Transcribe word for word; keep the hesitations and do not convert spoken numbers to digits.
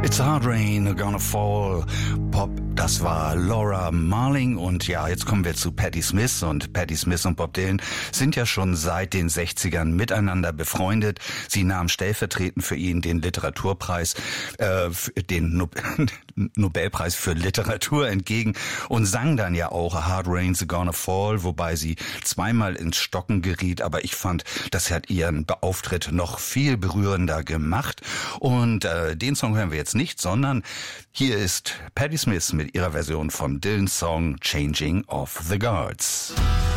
It's Hard Rain, Gonna Fall, Pop, das war Laura Marling und ja, jetzt kommen wir zu Patti Smith und Patti Smith und Bob Dylan sind ja schon seit den sechzigern miteinander befreundet. Sie nahmen stellvertretend für ihn den Literaturpreis, äh, den no- Nobelpreis für Literatur entgegen und sang dann ja auch A Hard Rain's Gonna Fall, wobei sie zweimal ins Stocken geriet, aber ich fand, das hat ihren Auftritt noch viel berührender gemacht und äh, den Song hören wir jetzt nicht, sondern hier ist Patti Smith mit ihrer Version von Dylans Song Changing of the Guards.